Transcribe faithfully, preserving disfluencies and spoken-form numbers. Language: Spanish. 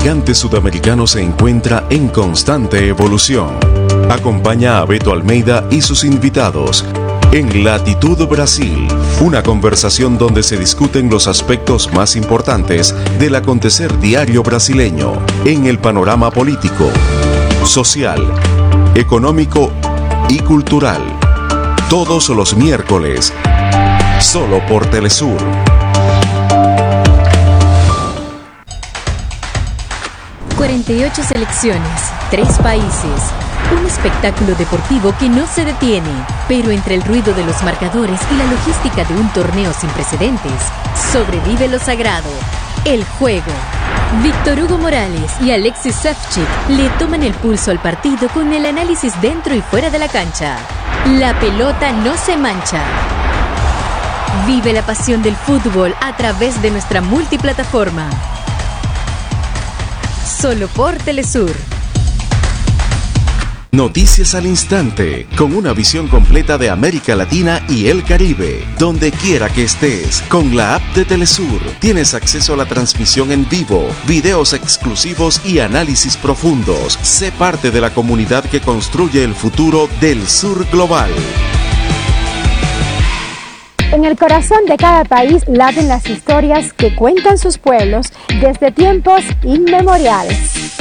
gigante sudamericano se encuentra en constante evolución. Acompaña a Beto Almeida y sus invitados en Latitud Brasil, una conversación donde se discuten los aspectos más importantes del acontecer diario brasileño en el panorama político, social, económico y cultural. Todos los miércoles, solo por Telesur. cuarenta y ocho selecciones, tres países, un espectáculo deportivo que no se detiene, pero entre el ruido de los marcadores y la logística de un torneo sin precedentes, sobrevive lo sagrado, el juego. Víctor Hugo Morales y Alexis Sefcik le toman el pulso al partido con el análisis dentro y fuera de la cancha. La pelota no se mancha. Vive la pasión del fútbol a través de nuestra multiplataforma. Solo por Telesur. Noticias al instante, con una visión completa de América Latina y el Caribe. Donde quiera que estés, con la app de Telesur, tienes acceso a la transmisión en vivo, videos exclusivos y análisis profundos. Sé parte de la comunidad que construye el futuro del sur global. En el corazón de cada país laten las historias que cuentan sus pueblos desde tiempos inmemoriales.